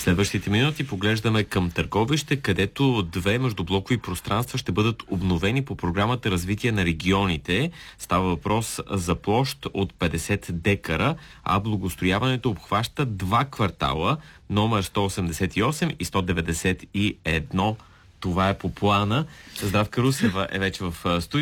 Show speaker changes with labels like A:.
A: Следващите минути поглеждаме към Търговище, където две междублокови пространства ще бъдат обновени по програмата Развитие на регионите. Става въпрос за площ от 50 декара, а благоустрояването обхваща два квартала, номер 188 и 191. Това е по плана. Здравка Русева е вече в студио.